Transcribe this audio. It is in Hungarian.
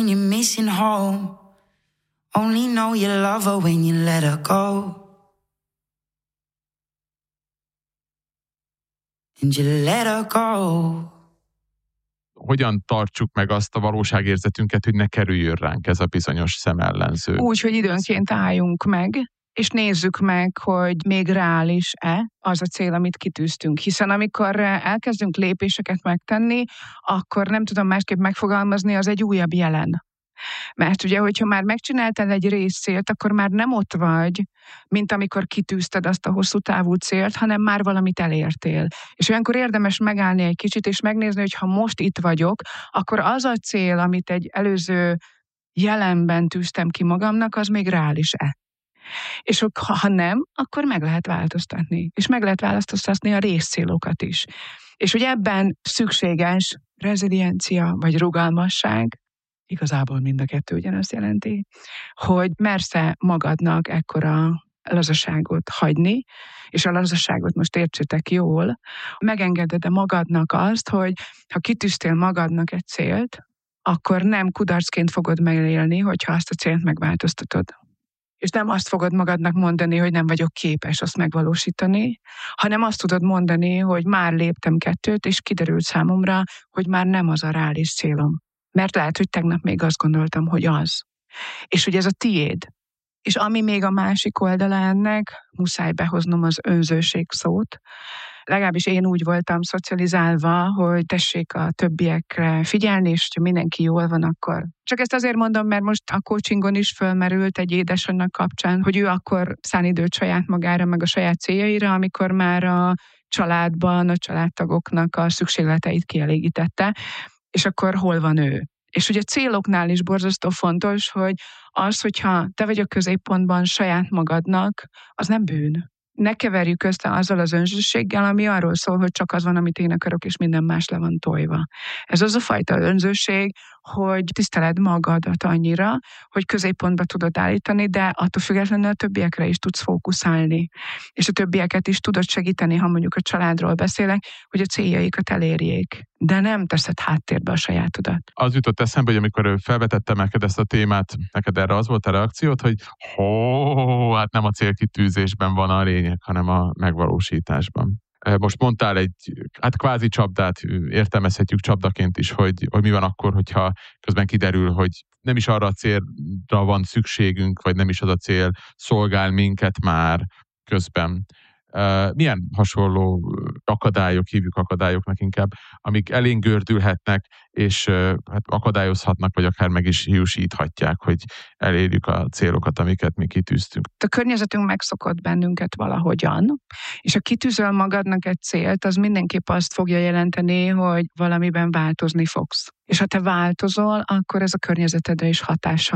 when you're missing home. Only know you love her when you let her go. And you let her go. Hogyan tartsuk meg azt a valóságérzetünket, hogy ne kerüljön ránk ez a bizonyos szemellenző? Úgy, hogy időnként álljunk meg, és nézzük meg, hogy még reális-e az a cél, amit kitűztünk. Hiszen amikor elkezdünk lépéseket megtenni, akkor nem tudom másképp megfogalmazni, az egy újabb jelen. Mert ugye, hogyha már megcsináltad egy részcélt, akkor már nem ott vagy, mint amikor kitűzted azt a hosszú távú célt, hanem már valamit elértél. És olyankor érdemes megállni egy kicsit, és megnézni, hogy ha most itt vagyok, akkor az a cél, amit egy előző jelenben tűztem ki magamnak, az még reális-e? És ha nem, akkor meg lehet változtatni. És meg lehet változtatni a részcélokat is. És hogy ebben szükséges reziliencia vagy rugalmasság, igazából mind a kettő ugyanazt jelenti, hogy mersz-e magadnak ekkora lazaságot hagyni, és a lazaságot most értsétek jól, megengeded-e magadnak azt, hogy ha kitűztél magadnak egy célt, akkor nem kudarcként fogod megélni, hogyha azt a célt megváltoztatod. És nem azt fogod magadnak mondani, hogy nem vagyok képes azt megvalósítani, hanem azt tudod mondani, hogy már léptem 2, és kiderült számomra, hogy már nem az a reális célom. Mert lehet, hogy tegnap még azt gondoltam, hogy az. És hogy ez a tiéd. És ami még a másik oldala ennek, muszáj behoznom az önzőség szót. Legalábbis én úgy voltam szocializálva, hogy tessék a többiekre figyelni, és ha mindenki jól van, akkor... Csak ezt azért mondom, mert most a coachingon is fölmerült egy édesanynak kapcsán, hogy ő akkor szán időt saját magára, meg a saját céljaira, amikor már a családban, a családtagoknak a szükségleteit kielégítette, és akkor hol van ő? És ugye céloknál is borzasztó fontos, hogy az, hogyha te vagy a középpontban saját magadnak, az nem bűn. Ne keverjük össze azzal az önzőséggel, ami arról szól, hogy csak az van, amit én akarok, és minden más le van tojva. Ez az a fajta önzőség, hogy tiszteled magadat annyira, hogy középpontba tudod állítani, de attól függetlenül a többiekre is tudsz fókuszálni. És a többieket is tudod segíteni, ha mondjuk a családról beszélek, hogy a céljaikat elérjék. De nem teszed háttérbe a sajátodat. Az jutott eszembe, hogy amikor felvetettem neked ezt a témát, neked erre az volt a reakciót, hogy hát nem a célkitűzésben van a lényeg, hanem a megvalósításban. Most mondtál egy, kvázi csapdát, értelmezhetjük csapdaként is, hogy mi van akkor, hogyha közben kiderül, hogy nem is arra a célra van szükségünk, vagy nem is az a cél szolgál minket már közben. Milyen hasonló akadályok, hívjuk akadályoknak inkább, amik elénk gördülhetnek, és akadályozhatnak, vagy akár meg is hiúsíthatják, hogy elérjük a célokat, amiket mi kitűztünk. A környezetünk megszokott bennünket valahogyan, és ha kitűzöl magadnak egy célt, az mindenképp azt fogja jelenteni, hogy valamiben változni fogsz. És ha te változol, akkor ez a környezetedre is hatással